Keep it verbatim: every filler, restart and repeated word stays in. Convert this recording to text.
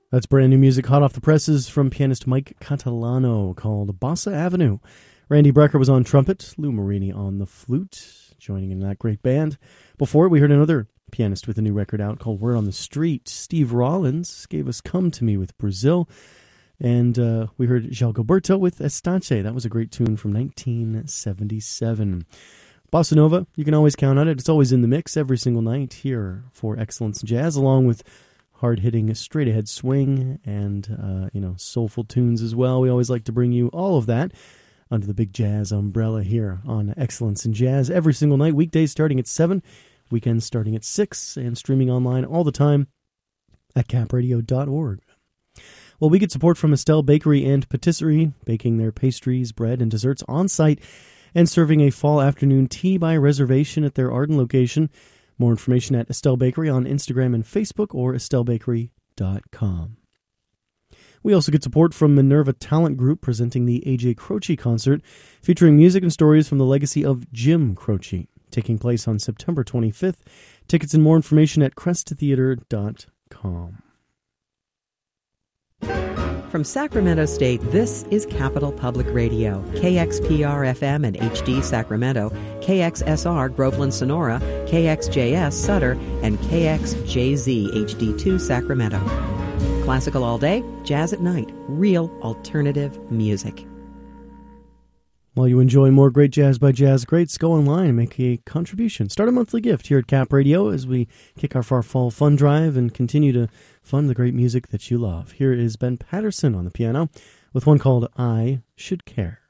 That's brand new music hot off the presses from pianist Mike Catalano called Bossa Avenue. Randy Brecker was on trumpet, Lou Marini on the flute, joining in that great band. Before it, we heard another pianist with a new record out called Word on the Street. Steve Rollins gave us Come to Me with Brazil. And uh, we heard João Gilberto with Estache. That was a great tune from nineteen seventy-seven. Bossa Nova, you can always count on it. It's always in the mix every single night here for Excellence Jazz, along with hard-hitting, straight-ahead swing and, uh, you know, soulful tunes as well. We always like to bring you all of that under the big jazz umbrella here on Excellence in Jazz every single night, weekdays starting at seven, weekends starting at six, and streaming online all the time at cap radio dot org. Well, we get support from Estelle Bakery and Patisserie, baking their pastries, bread, and desserts on-site and serving a fall afternoon tea by reservation at their Arden location. More information at Estelle Bakery on Instagram and Facebook or estelle bakery dot com. We also get support from Minerva Talent Group presenting the A J Croce concert featuring music and stories from the legacy of Jim Croce, taking place on September twenty-fifth. Tickets and more information at crest theater dot com. From Sacramento State, this is Capital Public Radio, K X P R F M and H D Sacramento, K X S R Groveland Sonora, K X J S Sutter, and K X J Z H D two Sacramento. Classical all day, jazz at night, real alternative music. While you enjoy more great jazz by jazz greats, go online and make a contribution. Start a monthly gift here at Cap Radio as we kick off our fall fund drive and continue to fund the great music that you love. Here is Ben Patterson on the piano with one called I Should Care.